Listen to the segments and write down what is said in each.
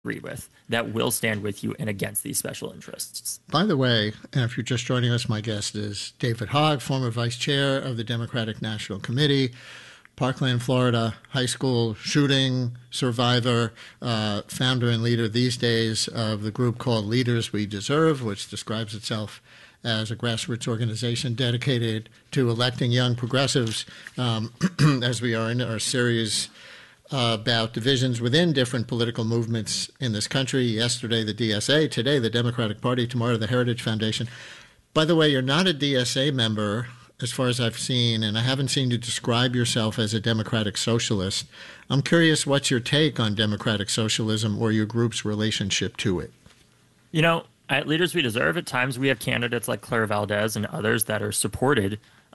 with, that will stand with you and against these special interests. By the way, and if you're just joining us, my guest is David Hogg, former vice chair of the Democratic National Committee, Parkland, Florida, high school shooting survivor, founder and leader these days of the group called Leaders We Deserve, which describes itself as a grassroots organization dedicated to electing young progressives, as we are in our series about divisions within different political movements in this country. Yesterday, the DSA, today, the Democratic Party, tomorrow, the Heritage Foundation. By the way, you're not a DSA member, as far as I've seen, and I haven't seen you describe yourself as a democratic socialist. I'm curious, what's your take on democratic socialism or your group's relationship to it? You know, at Leaders We Deserve, at times we have candidates like Claire Valdez and others that are supported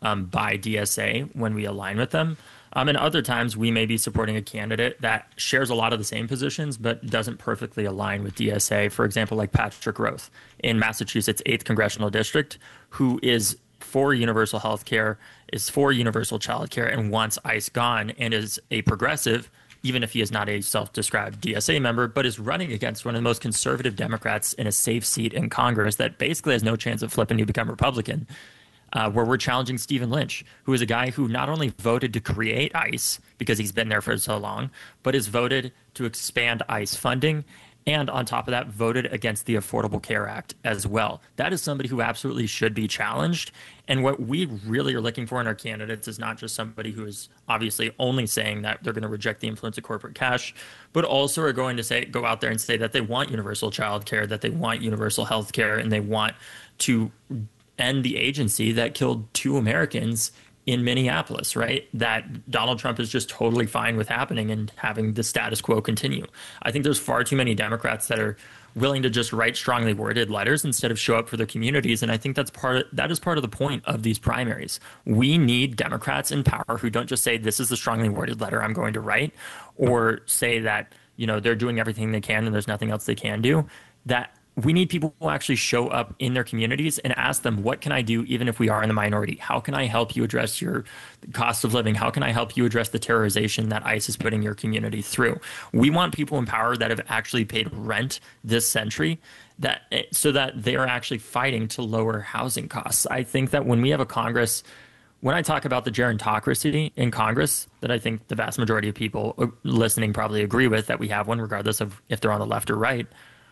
by DSA when we align with them. And other times we may be supporting a candidate that shares a lot of the same positions but doesn't perfectly align with DSA. For example, like Patrick Roth in Massachusetts' 8th Congressional District, who is for universal health care, is for universal child care, and wants ICE gone, and is a progressive, even if he is not a self-described DSA member, but is running against one of the most conservative Democrats in a safe seat in Congress that basically has no chance of flipping to become Republican. Where we're challenging Stephen Lynch, who is a guy who not only voted to create ICE because he's been there for so long, but has voted to expand ICE funding, and on top of that, voted against the Affordable Care Act as well. That is somebody who absolutely should be challenged. And what we really are looking for in our candidates is not just somebody who is obviously only saying that they're going to reject the influence of corporate cash, but also are going to go out there and say that they want universal child care, that they want universal health care, and they want to end the agency that killed 2 Americans in Minneapolis, right? That Donald Trump is just totally fine with happening and having the status quo continue. I think there's far too many Democrats that are willing to just write strongly worded letters instead of show up for their communities. And I think that is part of the point of these primaries. We need Democrats in power who don't just say, this is the strongly worded letter I'm going to write, or say that, you know, they're doing everything they can and there's nothing else they can do. That we need people who actually show up in their communities and ask them, what can I do even if we are in the minority? How can I help you address your cost of living? How can I help you address the terrorization that ICE is putting your community through? We want people in power that have actually paid rent this century, so that they are actually fighting to lower housing costs. I think that when we have a Congress, when I talk about the gerontocracy in Congress, that I think the vast majority of people listening probably agree with, that we have one regardless of if they're on the left or right,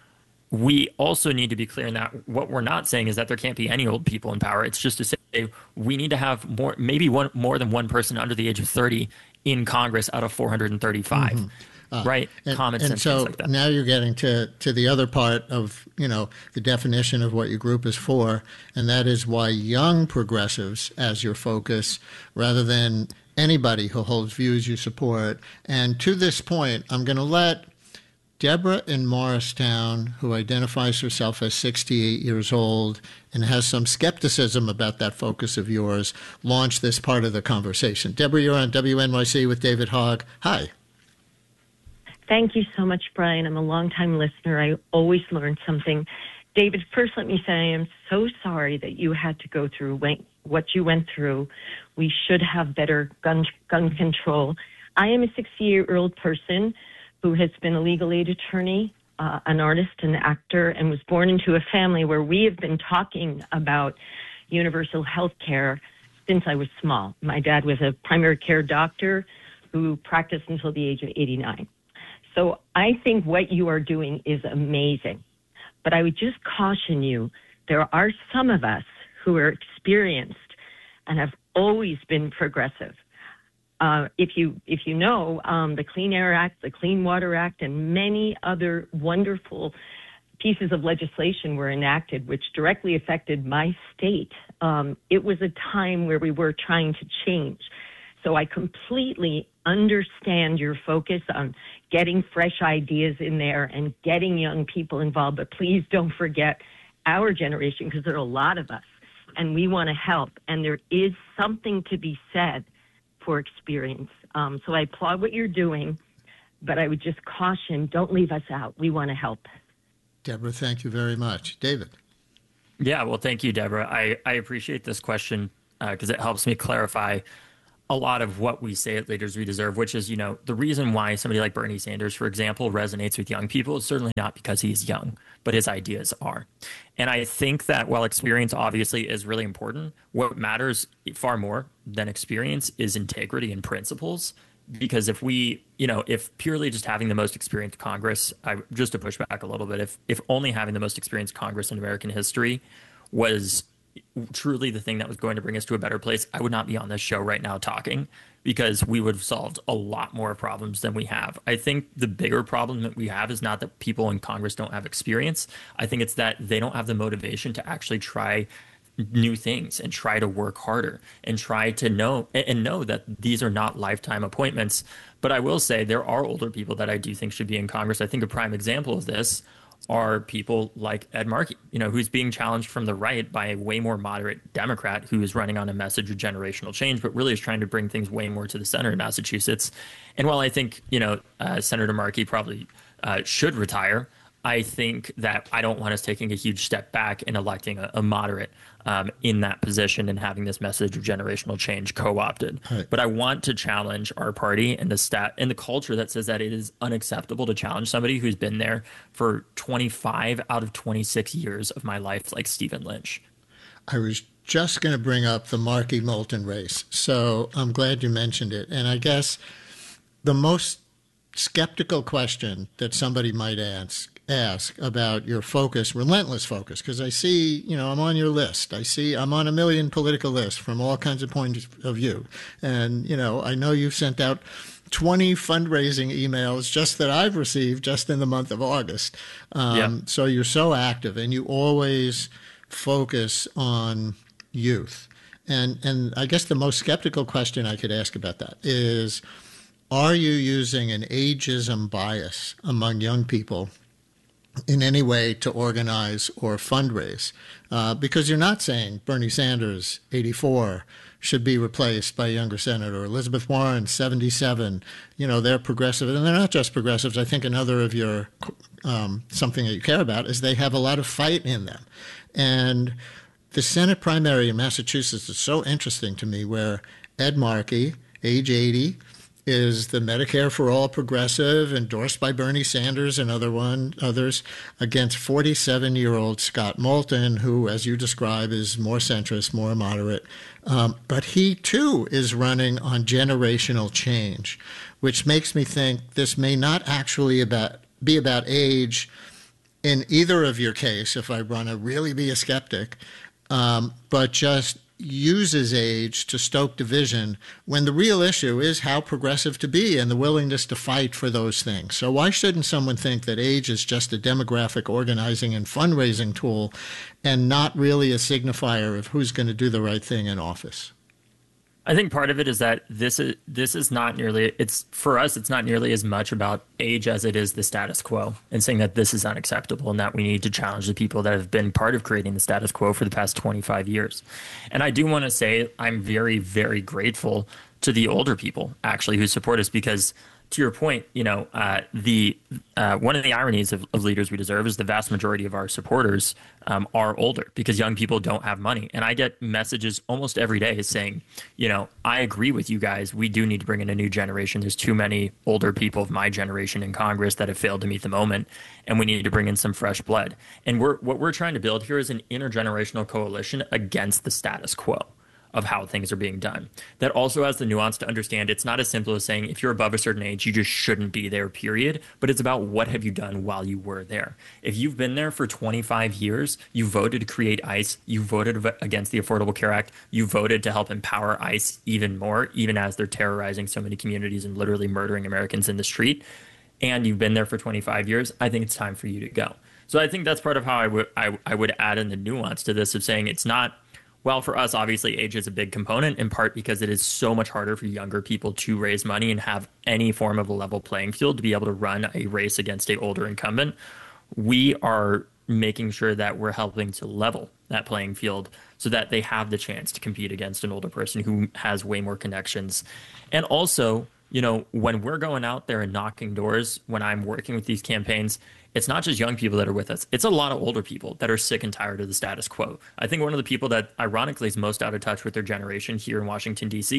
we also need to be clear in that what we're not saying is that there can't be any old people in power. It's just to say we need to have more than one person under the age of 30 in Congress out of 435. Mm-hmm. Right? Common sense. And so like that. Now you're getting to the other part of, you know, the definition of what your group is for, and that is why young progressives as your focus rather than anybody who holds views you support. And to this point, I'm going to let Deborah in Morristown, who identifies herself as 68 years old and has some skepticism about that focus of yours, launch this part of the conversation. Deborah, you're on WNYC with David Hogg. Hi. Thank you so much, Brian. I'm a longtime listener. I always learn something. David, first let me say I am so sorry that you had to go through what you went through. We should have better gun control. I am a 68-year-old person who has been a legal aid attorney, an artist, an actor, and was born into a family where we have been talking about universal health care since I was small. My dad was a primary care doctor who practiced until the age of 89. So I think what you are doing is amazing. But I would just caution you, there are some of us who are experienced and have always been progressive. If you know, the Clean Air Act, the Clean Water Act, and many other wonderful pieces of legislation were enacted, which directly affected my state. It was a time where we were trying to change. So I completely understand your focus on getting fresh ideas in there and getting young people involved. But please don't forget our generation, because there are a lot of us, and we want to help. And there is something to be said for experience. So I applaud what you're doing, but I would just caution, don't leave us out. We want to help. Deborah, thank you very much. David. Yeah, well, thank you, Deborah. I appreciate this question because it helps me clarify a lot of what we say at Leaders We Deserve, which is, the reason why somebody like Bernie Sanders, for example, resonates with young people is certainly not because he's young, but his ideas are. And I think that while experience obviously is really important, what matters far more than experience is integrity and principles. Because if purely just having the most experienced Congress, just to push back a little bit, if only having the most experienced Congress in American history was truly the thing that was going to bring us to a better place, I would not be on this show right now talking, because we would have solved a lot more problems than we have. I think the bigger problem that we have is not that people in Congress don't have experience. I think it's that they don't have the motivation to actually try new things and try to work harder and try to know that these are not lifetime appointments. But I will say there are older people that I do think should be in Congress. I think a prime example of this are people like Ed Markey, who's being challenged from the right by a way more moderate Democrat who is running on a message of generational change, but really is trying to bring things way more to the center in Massachusetts. And while I think, Senator Markey probably should retire, I think that I don't want us taking a huge step back and electing a moderate in that position and having this message of generational change co-opted. Right. But I want to challenge our party and the culture that says that it is unacceptable to challenge somebody who's been there for 25 out of 26 years of my life, like Stephen Lynch. I was just going to bring up the Markey-Moulton race, so I'm glad you mentioned it. And I guess the most skeptical question that somebody might ask about your focus, relentless focus, because I see, I'm on your list. I'm on a million political lists from all kinds of points of view. And, I know you've sent out 20 fundraising emails just that I've received just in the month of August. So you're so active and you always focus on youth. And I guess the most skeptical question I could ask about that is, are you using an ageism bias among young people in any way to organize or fundraise? Because you're not saying Bernie Sanders, 84, should be replaced by a younger senator. Elizabeth Warren, 77. They're progressive. And they're not just progressives. I think another of your something that you care about is they have a lot of fight in them. And the Senate primary in Massachusetts is so interesting to me, where Ed Markey, age 80, is the Medicare for All progressive, endorsed by Bernie Sanders and others, against 47-year-old Scott Moulton, who, as you describe, is more centrist, more moderate. But he, too, is running on generational change, which makes me think this may not actually be about age in either of your case, if I want to really be a skeptic, but just uses age to stoke division, when the real issue is how progressive to be and the willingness to fight for those things. So why shouldn't someone think that age is just a demographic organizing and fundraising tool and not really a signifier of who's going to do the right thing in office? I think part of it is that this is not nearly, for us, it's not nearly as much about age as it is the status quo, and saying that this is unacceptable and that we need to challenge the people that have been part of creating the status quo for the past 25 years. And I do want to say I'm very, very grateful to the older people actually who support us, because to your point, one of the ironies of Leaders We Deserve is the vast majority of our supporters are older, because young people don't have money. And I get messages almost every day saying, I agree with you guys. We do need to bring in a new generation. There's too many older people of my generation in Congress that have failed to meet the moment, and we need to bring in some fresh blood. And what we're trying to build here is an intergenerational coalition against the status quo of how things are being done. That also has the nuance to understand it's not as simple as saying if you're above a certain age, you just shouldn't be there, period. But it's about what have you done while you were there. If you've been there for 25 years, you voted to create ICE, you voted against the Affordable Care Act, you voted to help empower ICE even more, even as they're terrorizing so many communities and literally murdering Americans in the street, and you've been there for 25 years, I think it's time for you to go. So I think that's part of how I would add in the nuance to this of saying it's not, well, for us, obviously, age is a big component, in part because it is so much harder for younger people to raise money and have any form of a level playing field to be able to run a race against an older incumbent. We are making sure that we're helping to level that playing field so that they have the chance to compete against an older person who has way more connections. And also, when we're going out there and knocking doors, when I'm working with these campaigns, it's not just young people that are with us. It's a lot of older people that are sick and tired of the status quo. I think one of the people that ironically is most out of touch with their generation here in Washington, D.C.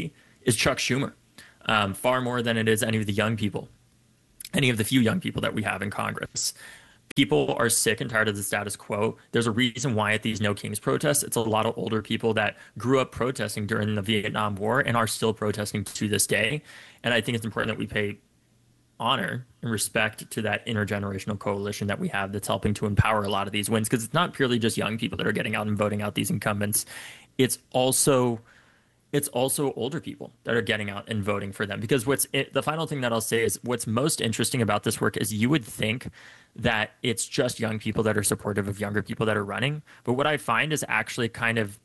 is Chuck Schumer, far more than it is any of the young people, any of the few young people that we have in Congress. People are sick and tired of the status quo. There's a reason why at these No Kings protests, it's a lot of older people that grew up protesting during the Vietnam War and are still protesting to this day. And I think it's important that we pay honor and respect to that intergenerational coalition that we have that's helping to empower a lot of these wins, because it's not purely just young people that are getting out and voting out these incumbents. It's also older people that are getting out and voting for them. Because the final thing that I'll say is what's most interesting about this work is you would think that it's just young people that are supportive of younger people that are running. But what I find is actually kind of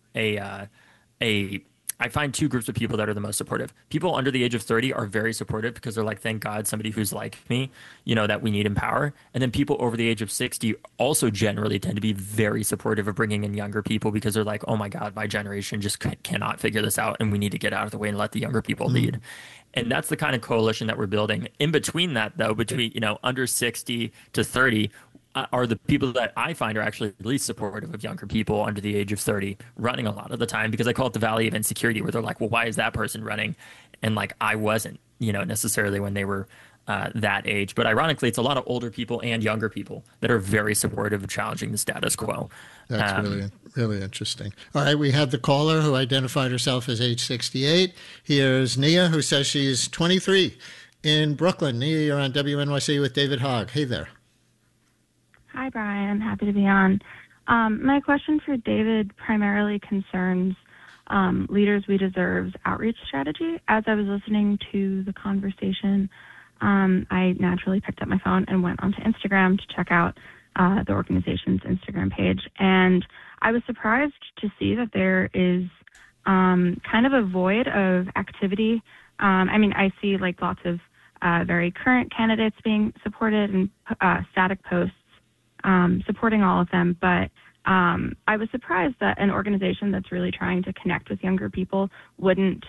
I find two groups of people that are the most supportive. People under the age of 30 are very supportive because they're like, thank God, somebody who's like me, that we need in power. And then people over the age of 60 also generally tend to be very supportive of bringing in younger people because they're like, oh my God, my generation just cannot figure this out and we need to get out of the way and let the younger people lead. And that's the kind of coalition that we're building. In between that, though, between, under 60 to 30, are the people that I find are actually least supportive of younger people under the age of 30 running a lot of the time, because I call it the valley of insecurity, where they're like, well, why is that person running? And like, I wasn't, necessarily when they were that age. But ironically, it's a lot of older people and younger people that are very supportive of challenging the status quo. That's really, really interesting. All right, we have the caller who identified herself as age 68. Here's Nia, who says she's 23 in Brooklyn. Nia, you're on WNYC with David Hogg. Hey there. Hi, Brian. Happy to be on. My question for David primarily concerns Leaders We Deserve's outreach strategy. As I was listening to the conversation, I naturally picked up my phone and went onto Instagram to check out the organization's Instagram page. And I was surprised to see that there is kind of a void of activity. I see like lots of very current candidates being supported and static posts supporting all of them. But I was surprised that an organization that's really trying to connect with younger people wouldn't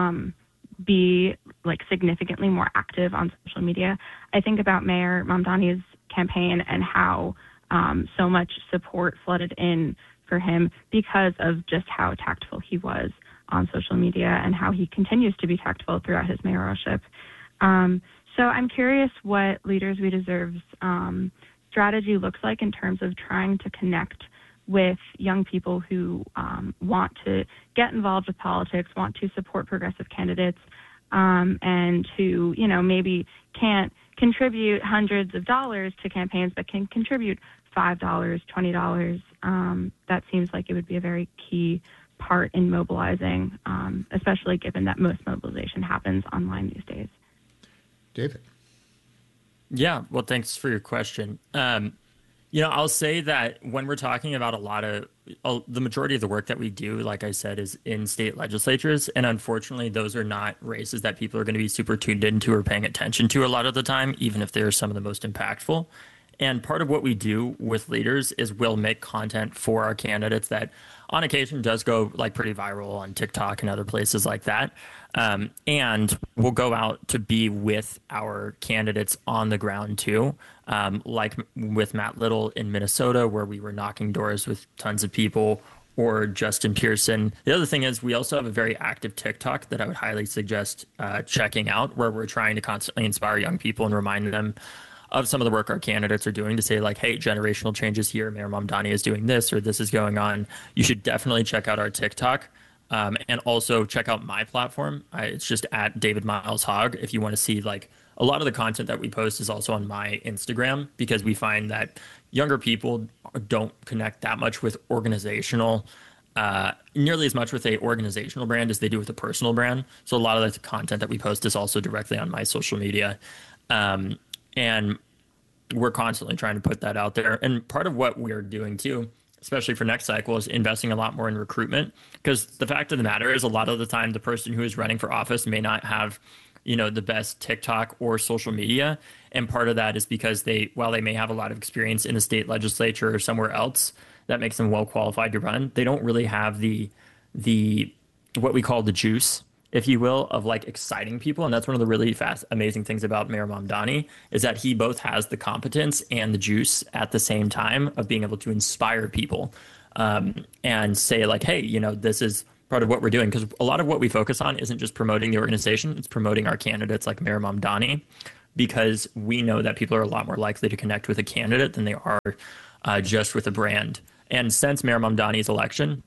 be like significantly more active on social media. I think about Mayor Mamdani's campaign and how so much support flooded in for him because of just how tactful he was on social media and how he continues to be tactful throughout his mayoralship. So I'm curious what Leaders We Deserve's strategy looks like in terms of trying to connect with young people who want to get involved with politics, want to support progressive candidates, and who, maybe can't contribute hundreds of dollars to campaigns, but can contribute $5, $20. That seems like it would be a very key part in mobilizing, especially given that most mobilization happens online these days. David. Yeah, well, thanks for your question. I'll say that when we're talking about the majority of the work that we do, like I said, is in state legislatures. And unfortunately, those are not races that people are going to be super tuned into or paying attention to a lot of the time, even if they're some of the most impactful. And part of what we do with leaders is we'll make content for our candidates that on occasion does go like pretty viral on TikTok and other places like that. And we'll go out to be with our candidates on the ground too, like with Matt Little in Minnesota, where we were knocking doors with tons of people, or Justin Pearson. The other thing is we also have a very active TikTok that I would highly suggest checking out, where we're trying to constantly inspire young people and remind them of some of the work our candidates are doing to say like, hey, generational changes here. Mayor Mamdani is doing this, or this is going on. You should definitely check out our TikTok. And also check out my platform. It's just at David Miles Hogg. If you want to see like a lot of the content that we post is also on my Instagram, because we find that younger people don't connect that much with nearly as much with a organizational brand as they do with a personal brand. So a lot of the content that we post is also directly on my social media. And we're constantly trying to put that out there. And part of what we're doing too, especially for next cycle, is investing a lot more in recruitment, because the fact of the matter is a lot of the time the person who is running for office may not have, the best TikTok or social media. And part of that is because while they may have a lot of experience in the state legislature or somewhere else that makes them well qualified to run, they don't really have the what we call the juice, if you will, of like exciting people. And that's one of the really amazing things about Mayor Mamdani, is that he both has the competence and the juice at the same time of being able to inspire people and say like, hey, this is part of what we're doing, because a lot of what we focus on isn't just promoting the organization, it's promoting our candidates like Mayor Mamdani, because we know that people are a lot more likely to connect with a candidate than they are just with a brand. And since Mayor Mamdani's election,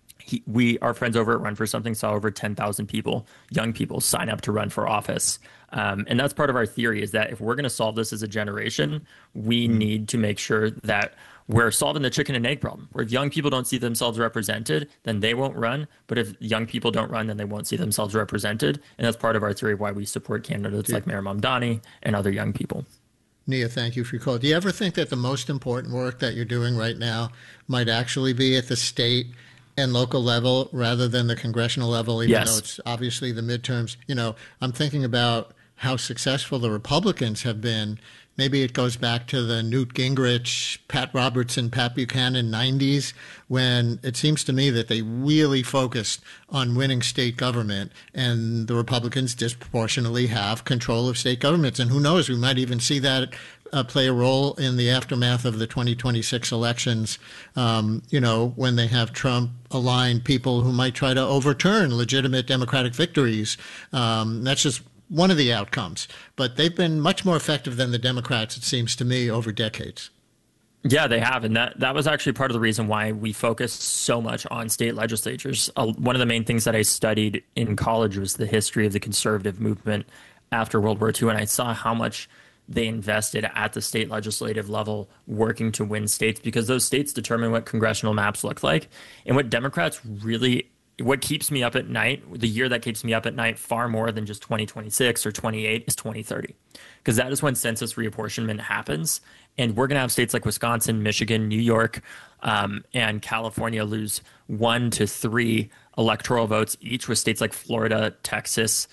our friends over at Run for Something saw over 10,000 people, young people, sign up to run for office. And that's part of our theory, is that if we're going to solve this as a generation, we need to make sure that we're solving the chicken and egg problem, where if young people don't see themselves represented, then they won't run. But if young people don't run, then they won't see themselves represented. And that's part of our theory of why we support candidates like Mayor Mamdani and other young people. Nia, thank you for your call. Do you ever think that the most important work that you're doing right now might actually be at the state and local level rather than the congressional level, even though it's obviously the midterms? You know, I'm thinking about how successful the Republicans have been. Maybe it goes back to the Newt Gingrich, Pat Robertson, Pat Buchanan 90s, when it seems to me that they really focused on winning state government, and the Republicans disproportionately have control of state governments. And who knows, we might even see that play a role in the aftermath of the 2026 elections, you know, when they have Trump-aligned people who might try to overturn legitimate Democratic victories. That's just one of the outcomes. But they've been much more effective than the Democrats, it seems to me, over decades. Yeah, they have. And that was actually part of the reason why we focused so much on state legislatures. One of the main things that I studied in college was the history of the conservative movement after World War II. And I saw how much they invested at the state legislative level working to win states, because those states determine what congressional maps look like. And what Democrats really, what keeps me up at night, the year that keeps me up at night far more than just 2026 or 28 is 2030, because that is when census reapportionment happens. And we're going to have states like Wisconsin, Michigan, New York, and California lose 1 to 3 electoral votes each, with states like Florida, Texas,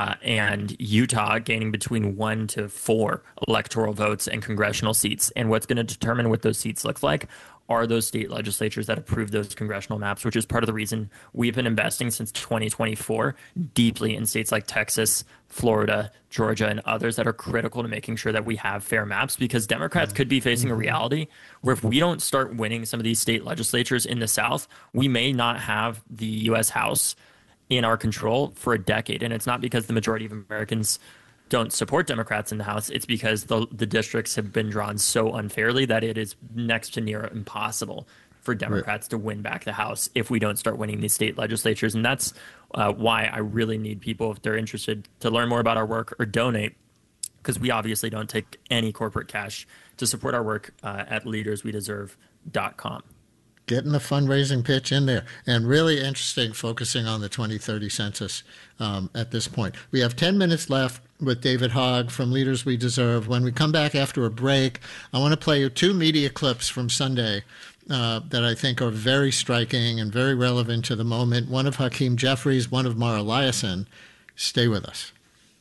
and Utah gaining between 1 to 4 electoral votes and congressional seats. And what's going to determine what those seats look like are those state legislatures that approve those congressional maps, which is part of the reason we've been investing since 2024 deeply in states like Texas, Florida, Georgia, and others that are critical to making sure that we have fair maps, because Democrats could be facing a reality where if we don't start winning some of these state legislatures in the South, we may not have the U.S. House in our control for a decade. And it's not because the majority of Americans don't support Democrats in the House. It's because the districts have been drawn so unfairly that it is next to near impossible for Democrats to win back the House if we don't start winning these state legislatures. And that's why I really need people, if they're interested, to learn more about our work or donate, because we obviously don't take any corporate cash to support our work at leaderswedeserve.com. Getting the fundraising pitch in there, and really interesting focusing on the 2030 census at this point. We have 10 minutes left with David Hogg from Leaders We Deserve. When we come back after a break, I want to play you 2 media clips from Sunday that I think are very striking and very relevant to the moment. One of Hakeem Jeffries, one of Mara Liasson. Stay with us.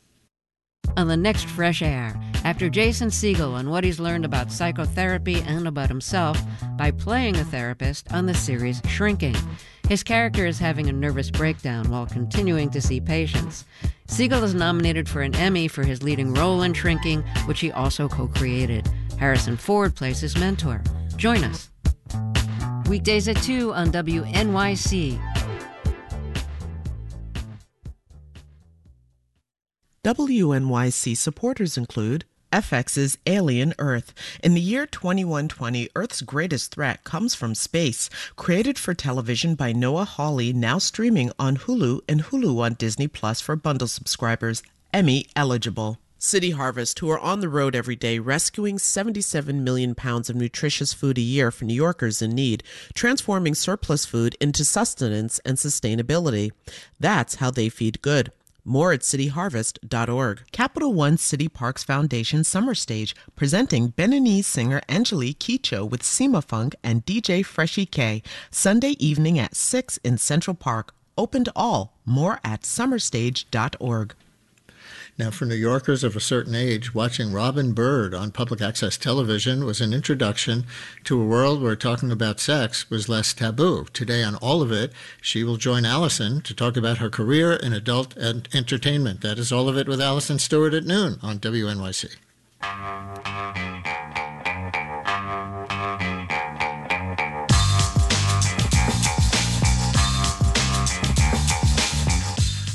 On the next Fresh Air, after Jason Segel and what he's learned about psychotherapy and about himself by playing a therapist on the series Shrinking. His character is having a nervous breakdown while continuing to see patients. Segel is nominated for an Emmy for his leading role in Shrinking, which he also co-created. Harrison Ford plays his mentor. Join us. Weekdays at 2 on WNYC. WNYC supporters include FX's Alien Earth. In the year 2120, Earth's greatest threat comes from space. Created for television by Noah Hawley, now streaming on Hulu and Hulu on Disney Plus for bundle subscribers. Emmy eligible. City Harvest, who are on the road every day rescuing 77 million pounds of nutritious food a year for New Yorkers in need, transforming surplus food into sustenance and sustainability. That's how they feed good. More at cityharvest.org. Capital One City Parks Foundation Summer Stage, presenting Beninese singer Angelique Kidjo with Sima Funk and DJ Freshie K, Sunday evening at 6 in Central Park. Open to all. More at summerstage.org. Now, for New Yorkers of a certain age, watching Robin Bird on public access television was an introduction to a world where talking about sex was less taboo. Today on All of It, she will join Allison to talk about her career in adult entertainment. That is All of It with Allison Stewart at noon on WNYC.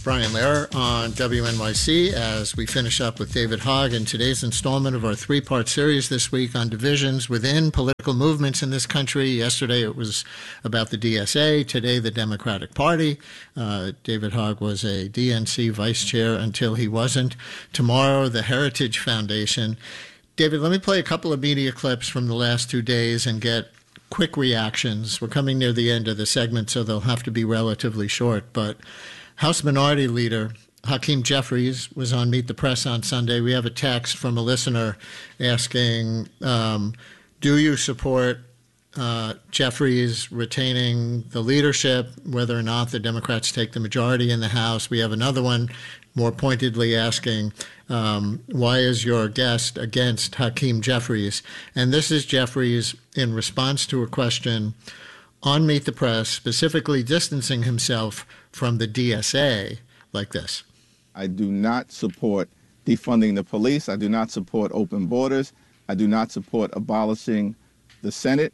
Brian Lehrer on WNYC as we finish up with David Hogg in today's installment of our three-part series this week on divisions within political movements in this country. Yesterday it was about the DSA, today the Democratic Party. David Hogg was a DNC vice chair until he wasn't. Tomorrow, the Heritage Foundation. David, let me play a couple of media clips from the last 2 days and get quick reactions. We're coming near the end of the segment, so they'll have to be relatively short, but House Minority Leader Hakeem Jeffries was on Meet the Press on Sunday. We have a text from a listener asking, do you support Jeffries retaining the leadership, whether or not the Democrats take the majority in the House? We have another one more pointedly asking, why is your guest against Hakeem Jeffries? And this is Jeffries in response to a question on Meet the Press, specifically distancing himself from the DSA like this. I do not support defunding the police. I do not support open borders. I do not support abolishing the Senate.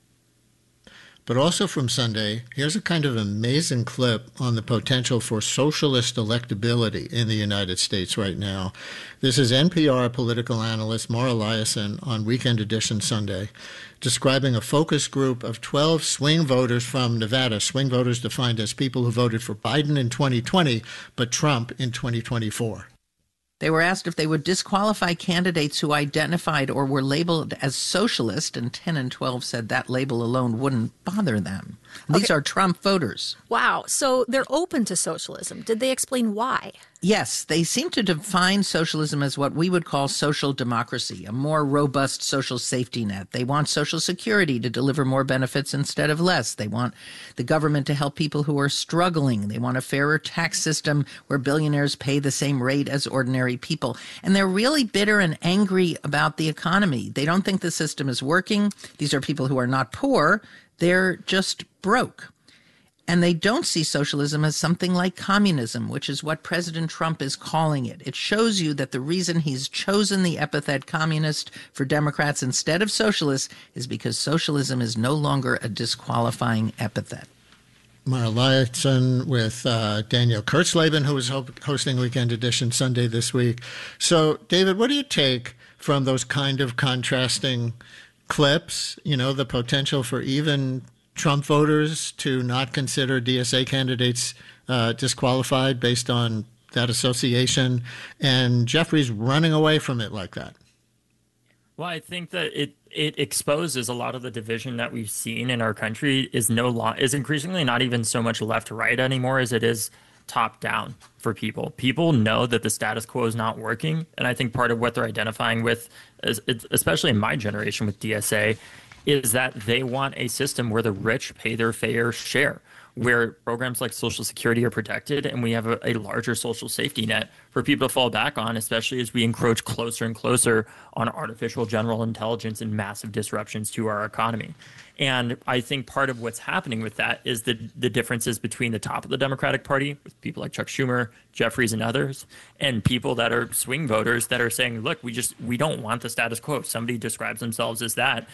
But also from Sunday, here's a kind of amazing clip on the potential for socialist electability in the United States right now. This is NPR political analyst Mara Liasson on Weekend Edition Sunday, describing a focus group of 12 swing voters from Nevada, swing voters defined as people who voted for Biden in 2020, but Trump in 2024. They were asked if they would disqualify candidates who identified or were labeled as socialist, and 10 and 12 said that label alone wouldn't bother them. These are Trump voters. Wow. So they're open to socialism. Did they explain why? Yes, they seem to define socialism as what we would call social democracy, a more robust social safety net. They want Social Security to deliver more benefits instead of less. They want the government to help people who are struggling. They want a fairer tax system where billionaires pay the same rate as ordinary people. And they're really bitter and angry about the economy. They don't think the system is working. These are people who are not poor. They're just broke. And they don't see socialism as something like communism, which is what President Trump is calling it. It shows you that the reason he's chosen the epithet communist for Democrats instead of socialist is because socialism is no longer a disqualifying epithet. Mara Liasson with Daniel Kurtzleben, who was hosting Weekend Edition Sunday this week. So, David, what do you take from those kind of contrasting clips, you know, the potential for even Trump voters to not consider DSA candidates disqualified based on that association, and Jeffries running away from it like that? Well, I think that it exposes a lot of the division that we've seen in our country is increasingly not even so much left to right anymore as it is top down for people. People know that the status quo is not working, and I think part of what they're identifying with, especially in my generation with DSA, is that they want a system where the rich pay their fair share, where programs like Social Security are protected and we have a larger social safety net for people to fall back on, especially as we encroach closer and closer on artificial general intelligence and massive disruptions to our economy. And I think part of what's happening with that is the differences between the top of the Democratic Party, with people like Chuck Schumer, Jeffries, and others, and people that are swing voters that are saying, look, we don't want the status quo. If somebody describes themselves as that,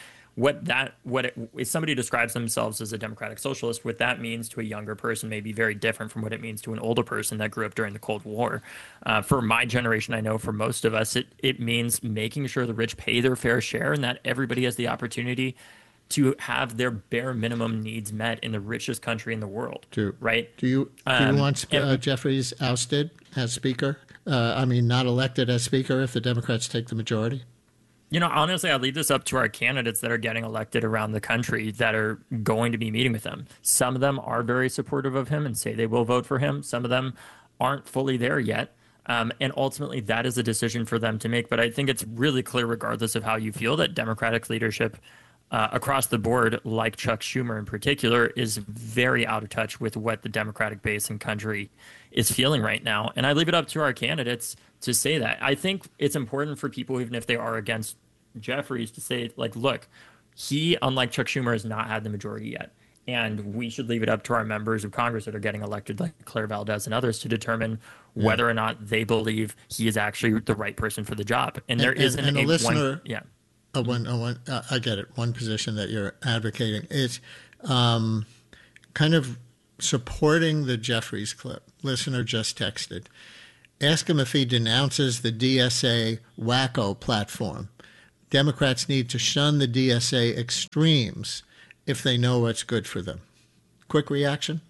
if somebody describes themselves as a democratic socialist, what that means to a younger person may be very different from what it means to an older person that grew up during the Cold War. For my generation, I know for most of us, it means making sure the rich pay their fair share and that everybody has the opportunity to have their bare minimum needs met in the richest country in the world. Right? Do you want Jeffries ousted as Speaker? Not elected as Speaker if the Democrats take the majority? You know, honestly, I leave this up to our candidates that are getting elected around the country that are going to be meeting with him. Some of them are very supportive of him and say they will vote for him. Some of them aren't fully there yet. And ultimately, that is a decision for them to make. But I think it's really clear, regardless of how you feel, that Democratic leadership across the board, like Chuck Schumer in particular, is very out of touch with what the Democratic base and country is feeling right now. And I leave it up to our candidates to say that. I think it's important for people, even if they are against Jeffries, to say, like, look, he, unlike Chuck Schumer, has not had the majority yet. And we should leave it up to our members of Congress that are getting elected, like Claire Valdez and others, to determine whether or not they believe he is actually the right person for the job. And there isn't a listener. One, yeah. I get it. One position that you're advocating is kind of supporting the Jeffries clip. Listener just texted. Ask him if he denounces the DSA wacko platform. Democrats need to shun the DSA extremes if they know what's good for them. Quick reaction?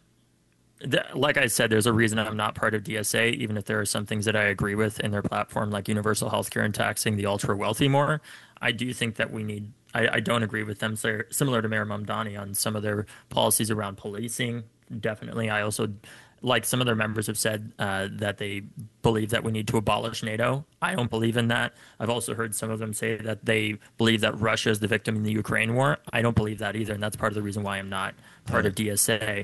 Like I said, there's a reason I'm not part of DSA, even if there are some things that I agree with in their platform, like universal health care and taxing the ultra wealthy more. I do think that we need, I don't agree with them, similar to Mayor Mamdani, on some of their policies around policing. Definitely. I also, like some of their members have said, that they believe that we need to abolish NATO. I don't believe in that. I've also heard some of them say that they believe that Russia is the victim in the Ukraine war. I don't believe that either, and that's part of the reason why I'm not part of DSA.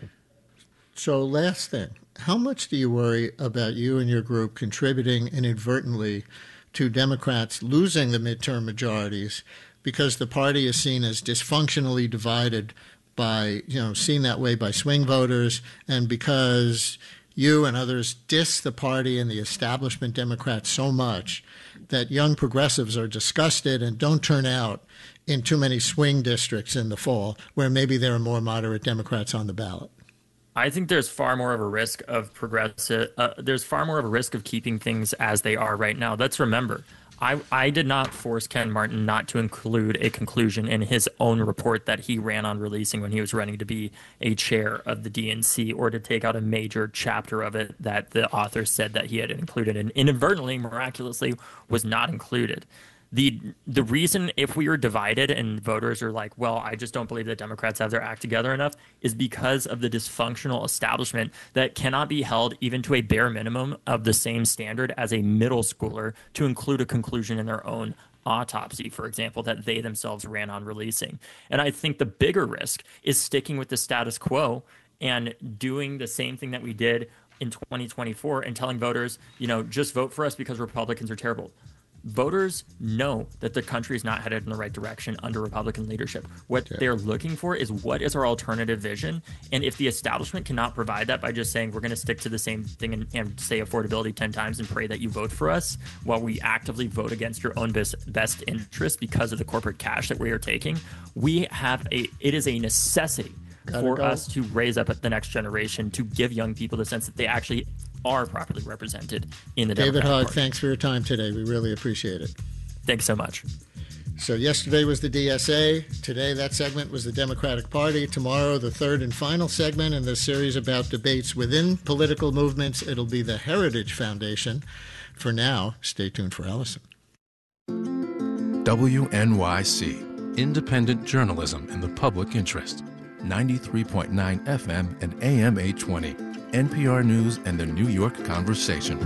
So last thing, how much do you worry about you and your group contributing inadvertently to Democrats losing the midterm majorities because the party is seen as dysfunctionally divided by, seen that way by swing voters, and because you and others diss the party and the establishment Democrats so much that young progressives are disgusted and don't turn out in too many swing districts in the fall where maybe there are more moderate Democrats on the ballot? I think there's far more of a risk of there's far more of a risk of keeping things as they are right now. Let's remember, I did not force Ken Martin not to include a conclusion in his own report that he ran on releasing when he was running to be a chair of the DNC, or to take out a major chapter of it that the author said that he had included and inadvertently, miraculously, was not included. The reason, if we are divided and voters are like, well, I just don't believe that Democrats have their act together enough, is because of the dysfunctional establishment that cannot be held even to a bare minimum of the same standard as a middle schooler to include a conclusion in their own autopsy, for example, that they themselves ran on releasing. And I think the bigger risk is sticking with the status quo and doing the same thing that we did in 2024 and telling voters, just vote for us because Republicans are terrible. Voters know that the country is not headed in the right direction under Republican leadership. What they're looking for is, what is our alternative vision? And if the establishment cannot provide that by just saying we're going to stick to the same thing and say affordability 10 times and pray that you vote for us, while we actively vote against your own best interest because of the corporate cash that we are taking, it is a necessity for us to raise up the next generation, to give young people the sense that they actually are properly represented in the Democratic David Hogg, Party. thanks for your time today. We really appreciate it. Thanks so much. So yesterday was the DSA. Today that segment was the Democratic Party. Tomorrow, the third and final segment in this series about debates within political movements. It'll be the Heritage Foundation. For now, stay tuned for Allison. WNYC, independent journalism in the public interest. 93.9 FM and AM 820. NPR News and the New York Conversation.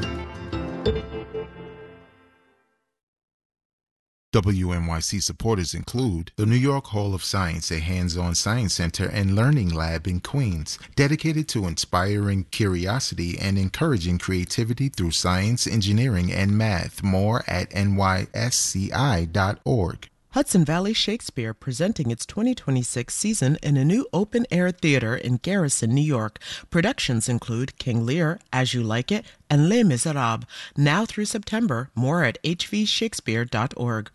WNYC supporters include the New York Hall of Science, a hands-on science center and learning lab in Queens, dedicated to inspiring curiosity and encouraging creativity through science, engineering, and math. More at nysci.org. Hudson Valley Shakespeare presenting its 2026 season in a new open-air theater in Garrison, New York. Productions include King Lear, As You Like It, and Les Miserables. Now through September. More at hvshakespeare.org.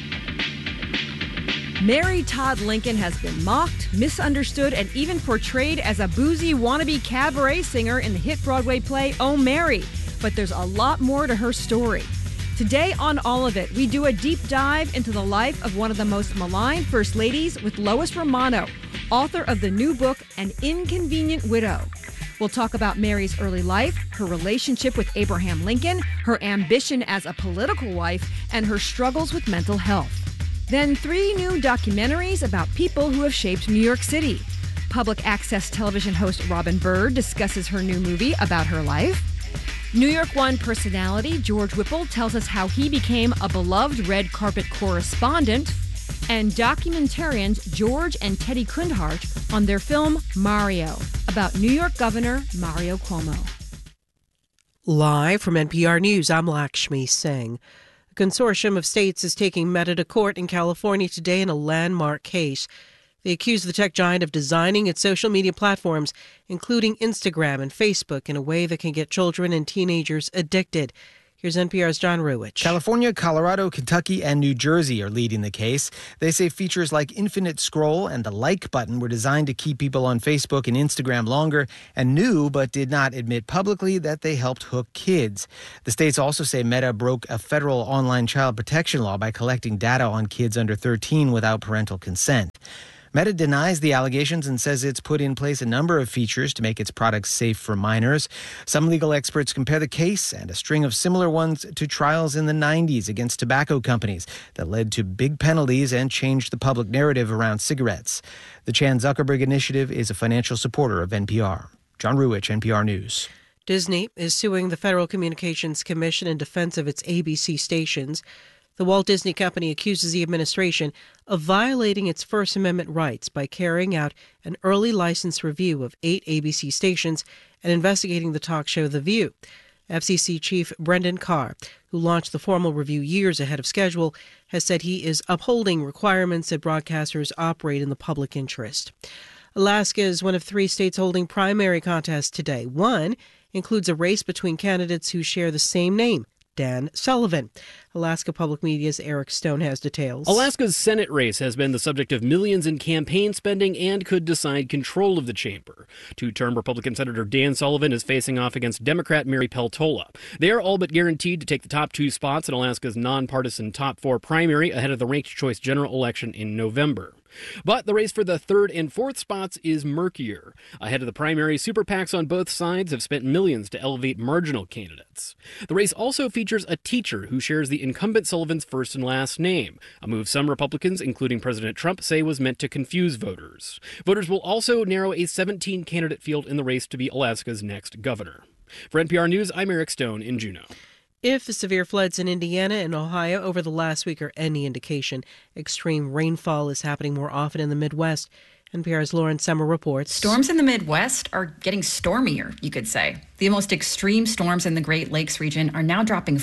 Mary Todd Lincoln has been mocked, misunderstood, and even portrayed as a boozy wannabe cabaret singer in the hit Broadway play Oh, Mary. But there's a lot more to her story. Today on All of It, we do a deep dive into the life of one of the most maligned First Ladies with Lois Romano, author of the new book, An Inconvenient Widow. We'll talk about Mary's early life, her relationship with Abraham Lincoln, her ambition as a political wife, and her struggles with mental health. Then 3 new documentaries about people who have shaped New York City. Public access television host Robin Bird discusses her new movie about her life. New York One personality George Whipple tells us how he became a beloved red carpet correspondent. And documentarians George and Teddy Kundhart on their film Mario, about New York Governor Mario Cuomo. Live from NPR News, I'm Lakshmi Singh. A consortium of states is taking Meta to court in California today in a landmark case. They accuse the tech giant of designing its social media platforms, including Instagram and Facebook, in a way that can get children and teenagers addicted. Here's NPR's John Ruwitch. California, Colorado, Kentucky, and New Jersey are leading the case. They say features like infinite scroll and the like button were designed to keep people on Facebook and Instagram longer, and knew but did not admit publicly that they helped hook kids. The states also say Meta broke a federal online child protection law by collecting data on kids under 13 without parental consent. Meta denies the allegations and says it's put in place a number of features to make its products safe for minors. Some legal experts compare the case and a string of similar ones to trials in the 90s against tobacco companies that led to big penalties and changed the public narrative around cigarettes. The Chan Zuckerberg Initiative is a financial supporter of NPR. John Ruwitch, NPR News. Disney is suing the Federal Communications Commission in defense of its ABC stations. The Walt Disney Company accuses the administration of violating its First Amendment rights by carrying out an early license review of 8 ABC stations and investigating the talk show The View. FCC Chief Brendan Carr, who launched the formal review years ahead of schedule, has said he is upholding requirements that broadcasters operate in the public interest. Alaska is one of 3 states holding primary contests today. One includes a race between candidates who share the same name, Dan Sullivan. Alaska Public Media's Eric Stone has details. Alaska's Senate race has been the subject of millions in campaign spending and could decide control of the chamber. Two-term Republican Senator Dan Sullivan is facing off against Democrat Mary Peltola. They are all but guaranteed to take the top 2 spots in Alaska's nonpartisan top 4 primary ahead of the ranked choice general election in November. But the race for the 3rd and 4th spots is murkier. Ahead of the primary, super PACs on both sides have spent millions to elevate marginal candidates. The race also features a teacher who shares the incumbent Sullivan's first and last name, a move some Republicans, including President Trump, say was meant to confuse voters. Voters will also narrow a 17-candidate field in the race to be Alaska's next governor. For NPR News, I'm Eric Stone in Juneau. If the severe floods in Indiana and Ohio over the last week are any indication, extreme rainfall is happening more often in the Midwest. NPR's Lauren Summer reports. Storms in the Midwest are getting stormier, you could say. The most extreme storms in the Great Lakes region are now dropping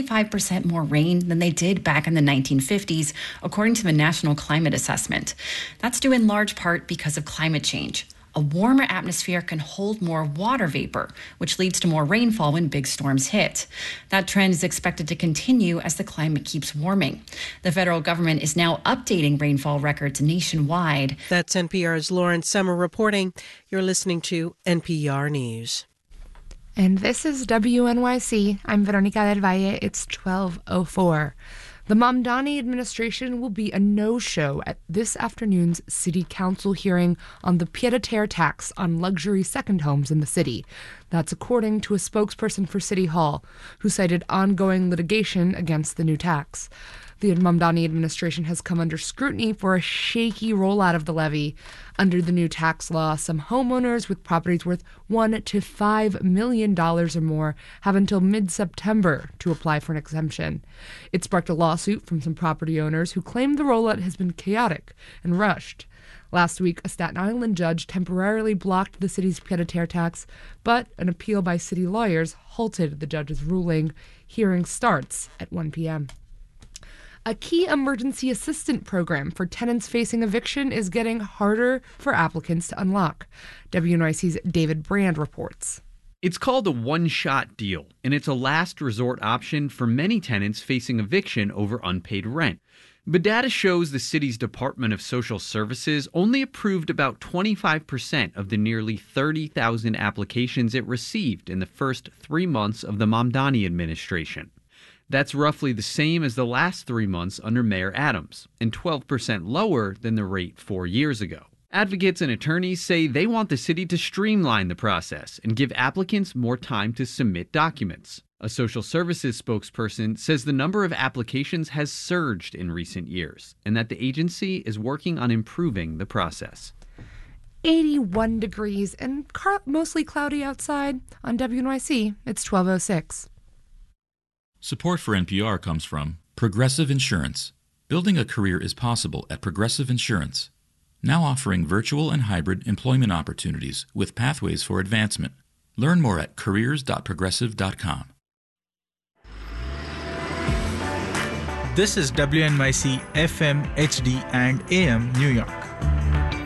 45% more rain than they did back in the 1950s, according to the National Climate Assessment. That's due in large part because of climate change. A warmer atmosphere can hold more water vapor, which leads to more rainfall when big storms hit. That trend is expected to continue as the climate keeps warming. The federal government is now updating rainfall records nationwide. That's NPR's Lauren Summer reporting. You're listening to NPR News. And this is WNYC. I'm Veronica del Valle. It's 12:04. The Mamdani administration will be a no-show at this afternoon's city council hearing on the pied-à-terre tax on luxury second homes in the city. That's according to a spokesperson for City Hall, who cited ongoing litigation against the new tax. The Mamdani administration has come under scrutiny for a shaky rollout of the levy. Under the new tax law, some homeowners with properties worth $1 to $5 million or more have until mid-September to apply for an exemption. It sparked a lawsuit from some property owners who claim the rollout has been chaotic and rushed. Last week, a Staten Island judge temporarily blocked the city's pied-à-terre tax, but an appeal by city lawyers halted the judge's ruling. Hearing starts at 1 p.m. A key emergency assistant program for tenants facing eviction is getting harder for applicants to unlock. WNYC's David Brand reports. It's called a one-shot deal, and it's a last resort option for many tenants facing eviction over unpaid rent. But data shows the city's Department of Social Services only approved about 25% of the nearly 30,000 applications it received in the first 3 months of the Mamdani administration. That's roughly the same as the last 3 months under Mayor Adams, and 12% lower than the rate 4 years ago. Advocates and attorneys say they want the city to streamline the process and give applicants more time to submit documents. A social services spokesperson says the number of applications has surged in recent years, and that the agency is working on improving the process. 81 degrees and mostly cloudy outside. On WNYC, it's 12:06. Support for NPR comes from Progressive Insurance. Building a career is possible at Progressive Insurance. Now offering virtual and hybrid employment opportunities with pathways for advancement. Learn more at careers.progressive.com. This is WNYC FM, HD, and AM New York.